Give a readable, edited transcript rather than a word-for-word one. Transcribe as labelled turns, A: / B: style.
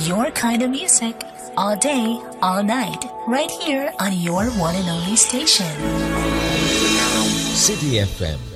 A: Your kind of music, all day, all night, right here on your one and only station.
B: City FM